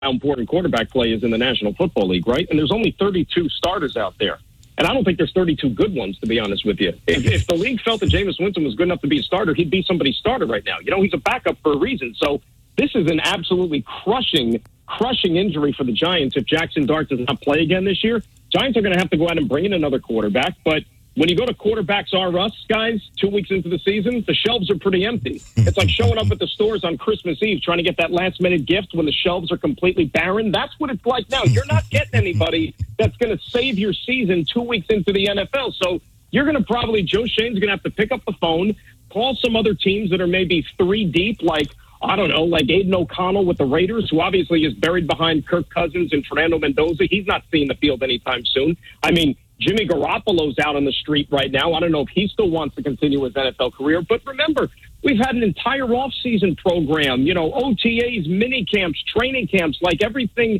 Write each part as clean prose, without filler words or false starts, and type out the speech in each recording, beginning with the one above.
how important quarterback play is in the National Football League, right? And there's only 32 starters out there. And I don't think there's 32 good ones, to be honest with you. If the league felt that Jameis Winston was good enough to be a starter, he'd be somebody's starter right now. He's a backup for a reason. So this is an absolutely crushing injury for the Giants if Jackson Dart does not play again this year. Giants are going to have to go out and bring in another quarterback. But when you go to Quarterbacks R Us, guys, 2 weeks into the season, the shelves are pretty empty. It's like showing up at the stores on Christmas Eve trying to get that last-minute gift when the shelves are completely barren. That's what it's like now. You're not getting anybody that's going to save your season 2 weeks into the NFL. So you're going to probably, Joe Shane's going to have to pick up the phone, call some other teams that are maybe 3 deep, like Aiden O'Connell with the Raiders, who obviously is buried behind Kirk Cousins and Fernando Mendoza. He's not seeing the field anytime soon. I mean, Jimmy Garoppolo's out on the street right now. I don't know if he still wants to continue his NFL career. But remember, we've had an entire offseason program, OTAs, mini camps, training camps, like everything,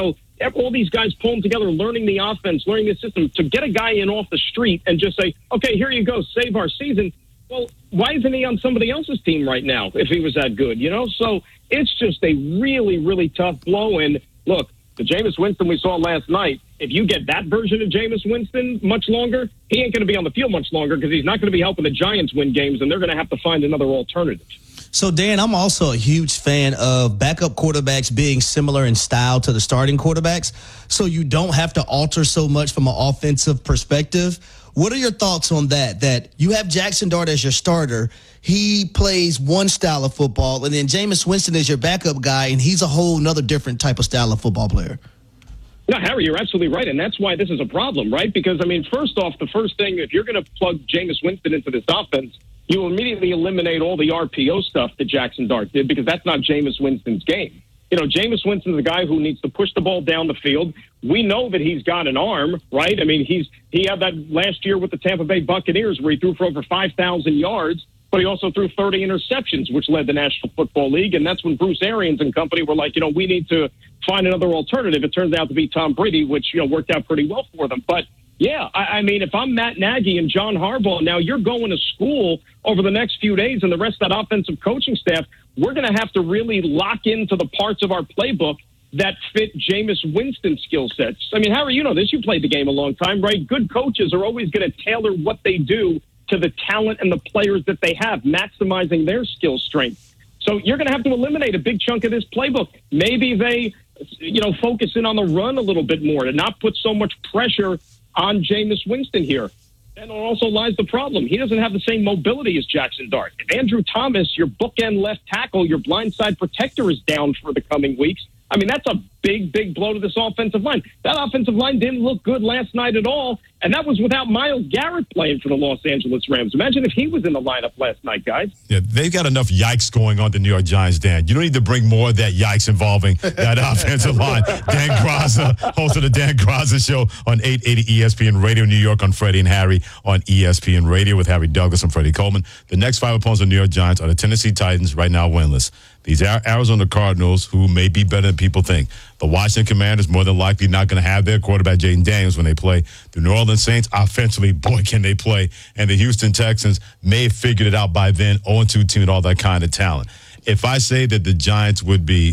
all these guys pulling together, learning the offense, learning the system. To get a guy in off the street and just say, okay, here you go, save our season. Well, why isn't he on somebody else's team right now if he was that good, So it's just a really, really tough blow. And look, the Jameis Winston we saw last night, if you get that version of Jameis Winston much longer, he ain't going to be on the field much longer because he's not going to be helping the Giants win games, and they're going to have to find another alternative. So, Dan, I'm also a huge fan of backup quarterbacks being similar in style to the starting quarterbacks, so you don't have to alter so much from an offensive perspective. What are your thoughts on that you have Jackson Dart as your starter, he plays one style of football, and then Jameis Winston is your backup guy, and he's a whole nother different type of style of football player? No, Harry, you're absolutely right, and that's why this is a problem, right? Because, first off, the first thing, if you're going to plug Jameis Winston into this offense, you will immediately eliminate all the RPO stuff that Jackson Dart did because that's not Jameis Winston's game. Jameis Winston's a guy who needs to push the ball down the field. We know that he's got an arm, right? He had that last year with the Tampa Bay Buccaneers where he threw for over 5,000 yards, but he also threw 30 interceptions, which led the National Football League. And that's when Bruce Arians and company were like, we need to find another alternative. It turns out to be Tom Brady, which, worked out pretty well for them. But yeah, if I'm Matt Nagy and John Harbaugh, now you're going to school over the next few days and the rest of that offensive coaching staff, we're going to have to really lock into the parts of our playbook that fit Jameis Winston's skill sets. Harry, you know this. You played the game a long time, right? Good coaches are always going to tailor what they do to the talent and the players that they have, maximizing their skill strength. So you're going to have to eliminate a big chunk of this playbook. Maybe they, focus in on the run a little bit more to not put so much pressure on Jameis Winston here. And also lies the problem. He doesn't have the same mobility as Jackson Dart. If Andrew Thomas, your bookend left tackle, your blindside protector is down for the coming weeks, that's a big, big blow to this offensive line. That offensive line didn't look good last night at all, and that was without Myles Garrett playing for the Los Angeles Rams. Imagine if he was in the lineup last night, guys. Yeah, they've got enough yikes going on the New York Giants, Dan. You don't need to bring more of that yikes involving that offensive line. Dan Graza, host of the Dan Graza Show on 880 ESPN Radio New York on Freddie and Harry on ESPN Radio with Harry Douglas and Freddie Coleman. The next 5 opponents of the New York Giants are the Tennessee Titans, right now winless. These Arizona Cardinals, who may be better than people think. The Washington Commanders, more than likely not going to have their quarterback, Jaden Daniels, when they play. The New Orleans Saints, offensively, boy, can they play. And the Houston Texans may have figured it out by then, 0-2 team with all that kind of talent. If I say that the Giants would be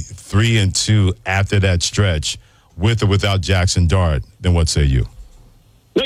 3-2 after that stretch, with or without Jackson Dart, then what say you? No,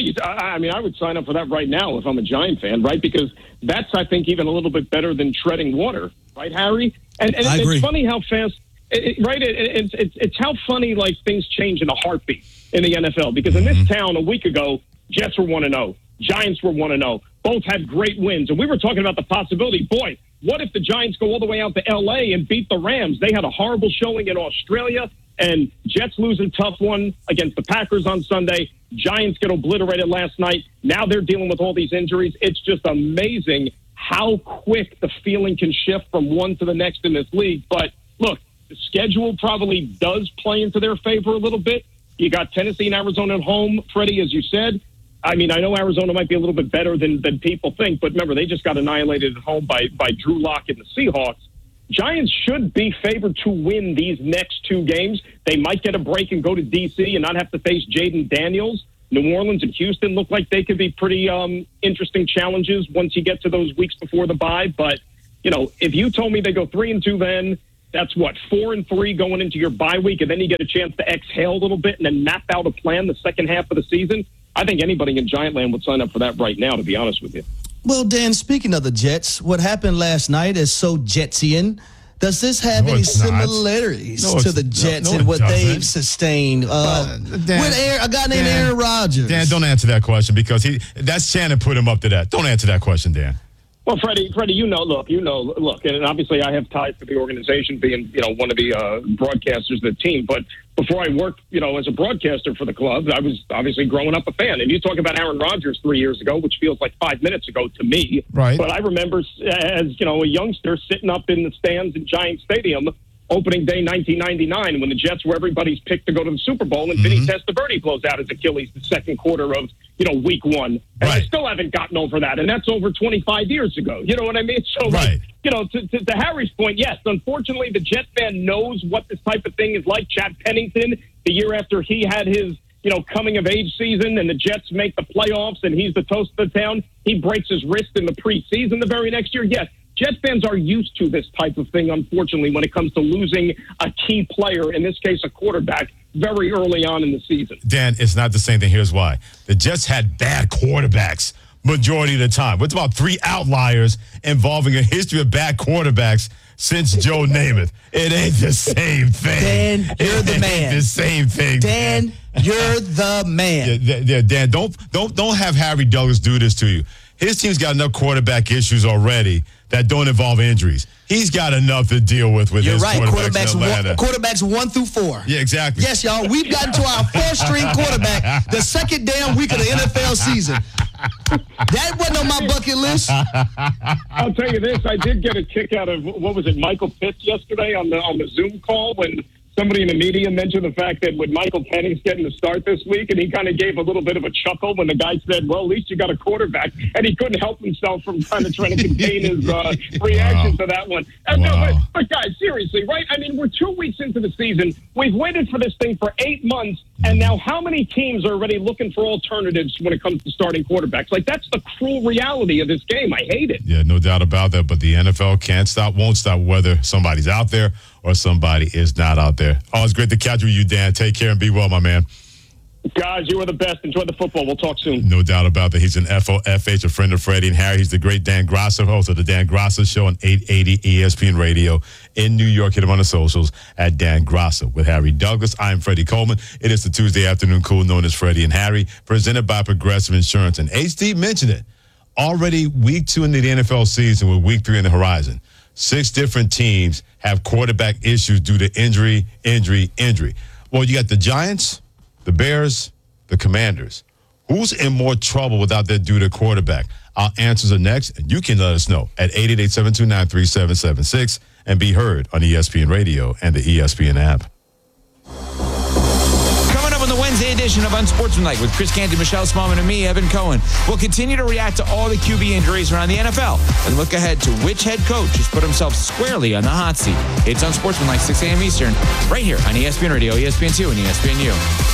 I would sign up for that right now if I'm a Giant fan, right? Because that's, I think, even a little bit better than treading water, right, Harry? And it's funny how fast, right? It's how funny things change in a heartbeat in the NFL. Because in this town a week ago, Jets were 1-0, Giants were 1-0. Both had great wins, and we were talking about the possibility. Boy, what if the Giants go all the way out to L.A. and beat the Rams? They had a horrible showing in Australia, and Jets lose a tough one against the Packers on Sunday. Giants get obliterated last night. Now they're dealing with all these injuries. It's just amazing how quick the feeling can shift from one to the next in this league. But look, the schedule probably does play into their favor a little bit. You got Tennessee and Arizona at home, Freddie, as you said. I know Arizona might be a little bit better than people think, but remember, they just got annihilated at home by Drew Lock and the Seahawks. Giants should be favored to win these next 2 games. They might get a break and go to D.C. and not have to face Jaden Daniels. New Orleans and Houston look like they could be pretty interesting challenges once you get to those weeks before the bye. But, if you told me they go 3-2 then, That's 4-3 going into your bye week, and then you get a chance to exhale a little bit and then map out a plan the second half of the season. I think anybody in Giantland would sign up for that right now, to be honest with you. Well, Dan, speaking of the Jets, what happened last night is so Jetsian. Does this have any similarities to the Jets and what they've sustained with a guy named Aaron Rodgers? Dan, don't answer that question because that's Shannon put him up to that. Don't answer that question, Dan. Well, Freddie, look, and obviously I have ties to the organization, being, one of the broadcasters of the team. But before I worked, as a broadcaster for the club, I was obviously growing up a fan. And you talk about Aaron Rodgers 3 years ago, which feels like 5 minutes ago to me. Right. But I remember as, a youngster sitting up in the stands in Giant Stadium, opening day 1999, when the Jets were everybody's pick to go to the Super Bowl, and Vinny Testaverde blows out his Achilles the second quarter of, week one. And I still haven't gotten over that, and that's over 25 years ago. You know what I mean? So, to Harry's point, yes, unfortunately, the Jet fan knows what this type of thing is like. Chad Pennington, the year after he had his, coming-of-age season, and the Jets make the playoffs, and he's the toast of the town, he breaks his wrist in the preseason the very next year. Yes, Jets fans are used to this type of thing, unfortunately, when it comes to losing a key player, in this case a quarterback, very early on in the season. Dan, it's not the same thing. Here's why. The Jets had bad quarterbacks majority of the time. It's about 3 outliers involving a history of bad quarterbacks since Joe Namath. It ain't the same thing. Dan, you're the man. Ain't the same thing. Dan, you're the man. Yeah, Dan, don't have Harry Douglas do this to you. His team's got enough quarterback issues already that don't involve injuries. He's got enough to deal with You're his right. quarterbacks in Atlanta. Quarterbacks 1 through 4. Yeah, exactly. Yes, y'all. We've gotten to our 4th-string quarterback the second damn week of the NFL season. That wasn't on my bucket list. I'll tell you this. I did get a kick out of, Michael Pitts yesterday on the Zoom call when somebody in the media mentioned the fact that with Michael Penix getting the start this week, and he kind of gave a little bit of a chuckle when the guy said, well, at least you got a quarterback, and he couldn't help himself from kind of trying to contain his reaction to that one. No, but guys, seriously, right? I mean, we're 2 weeks into the season. We've waited for this thing for 8 months, and now how many teams are already looking for alternatives when it comes to starting quarterbacks? Like, that's the cruel reality of this game. I hate it. Yeah, no doubt about that, but the NFL won't stop whether somebody's out there or somebody is not out there. Always great to catch with you, Dan. Take care and be well, my man. Guys, you are the best. Enjoy the football. We'll talk soon. No doubt about that. He's an FOFH, a friend of Freddie and Harry. He's the great Dan Grosser, host of the Dan Grosser Show on 880 ESPN Radio in New York. Hit him on the socials at Dan Grosser with Harry Douglas. I'm Freddie Coleman. It is the Tuesday afternoon cool known as Freddie and Harry, presented by Progressive Insurance. And HD mentioned it. Already week 2 into the NFL season with week 3 on the horizon. 6 different teams have quarterback issues due to injury. Well, you got the Giants, the Bears, the Commanders. Who's in more trouble without their due to quarterback? Our answers are next, and you can let us know at 888-729-3776 and be heard on ESPN Radio and the ESPN app. On the Wednesday edition of Unsportsmanlike with Chris Canty, Michelle Smallman, and me, Evan Cohen, we'll continue to react to all the QB injuries around the NFL and look ahead to which head coach has put himself squarely on the hot seat. It's Unsportsmanlike, 6 a.m. Eastern, right here on ESPN Radio, ESPN2, and ESPNU.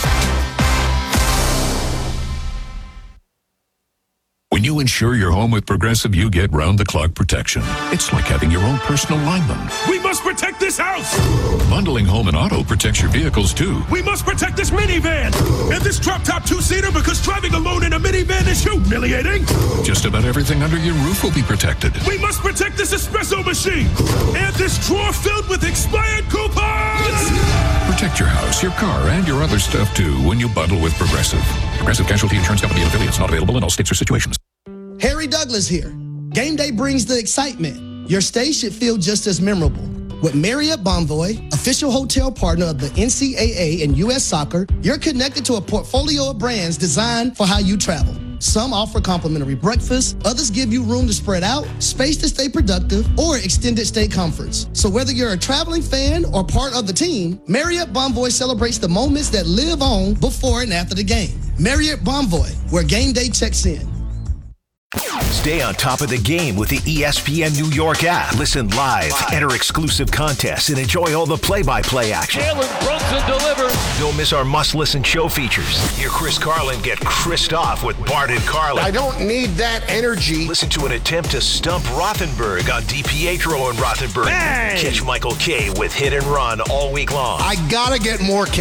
When you insure your home with Progressive, you get round-the-clock protection. It's like having your own personal lineman. We must protect this house! Bundling home and auto protects your vehicles, too. We must protect this minivan! And this drop-top 2-seater, because driving alone in a minivan is humiliating! Just about everything under your roof will be protected. We must protect this espresso machine! And this drawer filled with expired coupons! Protect your house, your car, and your other stuff, too, when you bundle with Progressive. Progressive Casualty Insurance Company and affiliates. Not available in all states or situations. Harry Douglas here. Game day brings the excitement. Your stay should feel just as memorable. With Marriott Bonvoy, official hotel partner of the NCAA and U.S. Soccer, you're connected to a portfolio of brands designed for how you travel. Some offer complimentary breakfast, others give you room to spread out, space to stay productive, or extended stay comforts. So whether you're a traveling fan or part of the team, Marriott Bonvoy celebrates the moments that live on before and after the game. Marriott Bonvoy, where game day checks in. Stay on top of the game with the ESPN New York app. Listen live, enter exclusive contests, and enjoy all the play-by-play action. Jalen Brunson delivers. No Don't miss our must-listen show features. Hear Chris Carlin get Chrised off with Bart and Carlin. I don't need that energy. Listen to an attempt to stump Rothenberg on DiPietro and Rothenberg. Hey! Catch Michael K with Hit and Run all week long. I gotta get more